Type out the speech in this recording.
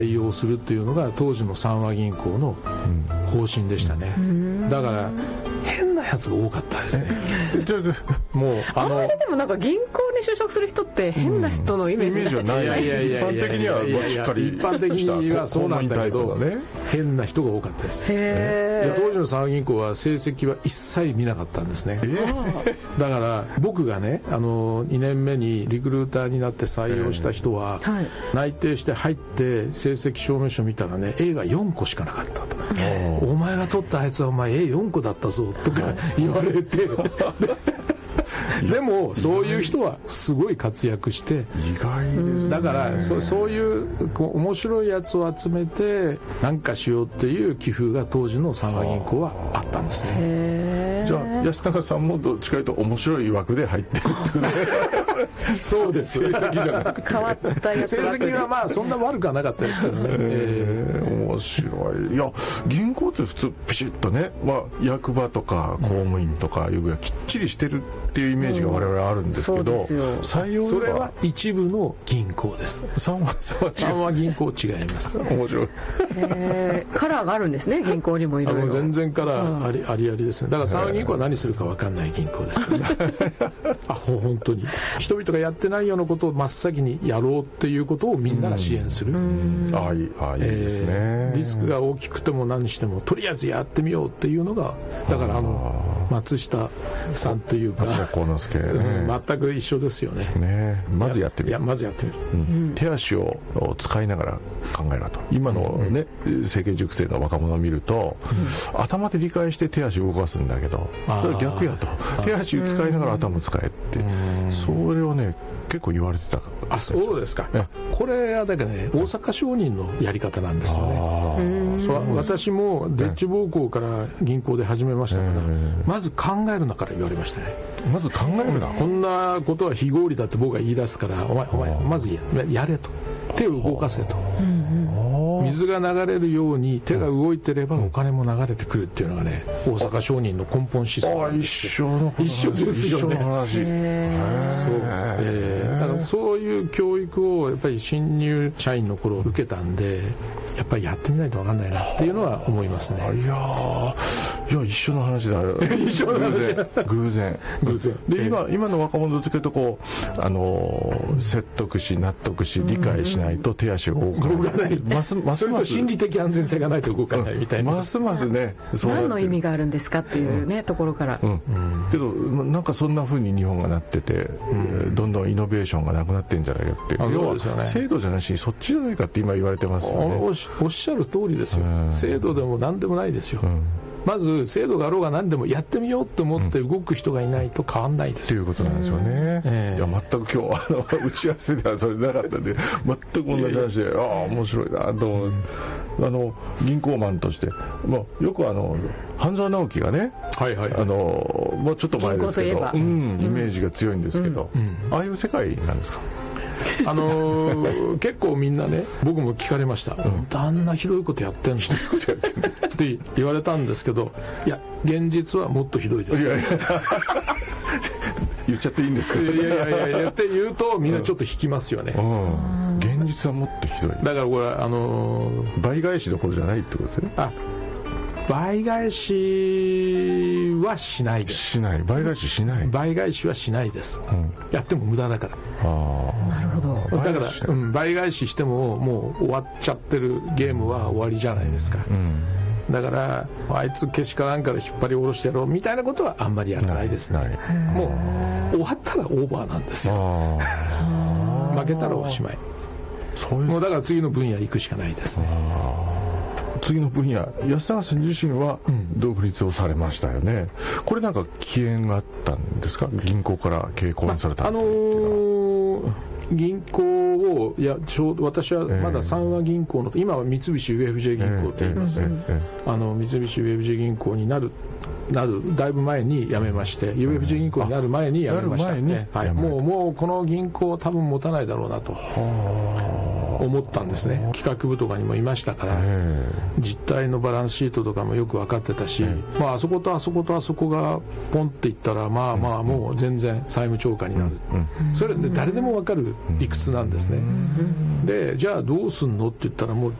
対応するっていうのが当時の三和銀行の方針でしたね。だから変なやつが多かったですね。もうあんまりでもなんか銀行に就職する人って変な人のイメージはない。 一般的にはしっかり一般的にはそうなんだけど、変な人が多かったです。当時の三和銀行は成績は一切見なかったんですね。だから僕がね2年目にリクルーターになって採用した人は、内定して入って成績証明書見たらね A が4個しかなかったと。お前が取ったあいつはお前 A4 個だったぞとか言われてでもそういう人はすごい活躍して意外ですね。 だからそういう面白いやつを集めて何かしようっていう気風が当時の三和銀行はあったんですね。 じゃあ安永さんもどっちかというと面白い枠で入ってるっていうねそうです。成績じゃなくて変わったやつ成績はまあそんな悪くはなかったですけどね。 面白い。いや銀行って普通ピシッとね、役場とか公務員とかいうぐらいきっちりしてるっていうイメージが我々あるんですけど、 採用それは一部の銀行です。三和銀行違います。 面白い。 カラーがあるんですね、銀行にもいろいろ。 全然カラーありですね。だから三和銀行は何するか分かんない銀行です。本当に人々がやってないようなことを真っ先にやろうっていうことをみんなが支援する。 いいですね。 リスクが大きくても何してもとりあえずやってみようっていうのが、だから松下さんっていうか幸之助、 全く一緒ですよね。 まずやってみる。 まずやってみる。 手足を使いながら考えろと。今のね成形塾生の若者を見ると、頭で理解して手足を動かすんだけど、それ逆やと。手足を使いながら頭使えって、それをね結構言われてた。 そうですか。これはだけどね、大阪商人のやり方なんですよね。私もデッチ暴行から銀行で始めましたから、まず考えるなから言われましたね。 まず考えるな。 こんなことは非合理だって僕が言い出すから、お前まずやれと。手を動かせと。水が流れるように手が動いてればお金も流れてくるっていうのがね、大阪商人の根本思想。 一緒ですよね。 そうだからそういう教育をやっぱり新入社員の頃受けたんで、やっぱりやってみないと分かんないなっていうのは思いますね。 いや一緒の話だ。 一緒の話。 偶然で、今の若者というと説得し納得し理解しないと手足が動かない。 それと心理的安全性がないと動かないみたいな。 ますますね。 何の意味があるんですかっていうねところから。 けどなんかそんな風に日本がなってて、どんどんイノベーションがなくなってんじゃないかっていう。要は制度じゃなしにそっちじゃないかって今言われてますよね。 おっしゃる通りですよ。制度でも何でもないですよ。まず制度があろうが何でもやってみようと思って動く人がいないと変わんないです。 ということなんですよね。いや全く今日打ち合わせではそれなかったんで全く同じ話で面白いなと思う。銀行マンとして、よく半沢直樹がね、もうちょっと前ですけど、イメージが強いんですけど、ああいう世界なんですか。 結構みんなね、僕も聞かれました。あんなひどいことやってんのって言われたんですけど、いや現実はもっとひどいです。 言っちゃっていいんですか。 いやって言うとみんなちょっと引きますよね。 現実はもっとひどい。 だからこれ倍返しどころじゃないってことですね。 倍返しはしないです。 倍返ししない。 倍返しはしないです。やっても無駄だから。 なるほど。 だから倍返ししてももう終わっちゃってるゲームは終わりじゃないですか。だからあいつけしからんから引っ張り下ろしてやろうみたいなことはあんまりやらないですね。もう終わったらオーバーなんですよ。負けたらおしまい。もうだから次の分野行くしかないですね。 次の分野、安永さん自身は独立をされましたよね。これなんか起源があったんですか。銀行から経営コンサルタントっていうのは。 銀行を私はまだ三和銀行の今は三菱 UFJ 銀行と言います。三菱 UFJ 銀行になるだいぶ前に辞めまして、 UFJ 銀行になる前に辞めました。もうこの銀行は多分持たないだろうなと。 思ったんですね。企画部とかにもいましたから、実態のバランスシートとかもよく分かってたし、あそことあそことあそこがポンっていったらもう全然債務超過になる、それで誰でも分かる理屈なんですね。でじゃあどうすんのって言ったら、もう